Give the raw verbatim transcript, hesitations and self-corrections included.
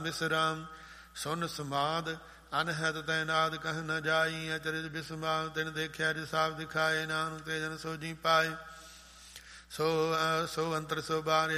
ਵਿਸਰਾਮ। ਸੁਨ ਸਮਾਦ ਅਨਹਤ ਤੈਨਾਦ ਕਹਿ ਨ ਜਾਈ। ਅਚਰਿਤ ਬਿਸਮਾਲ ਤਿਨ ਦੇਖਿਆ ਜਿ ਸਾਫ ਦਿਖਾਏ। ਨਾਨਕ ਤੇ ਜਨ ਸੋ ਜੀ ਪਾਏ। ਸੋ ਸੋ ਅੰਤਰ ਸੋ ਬਾਰ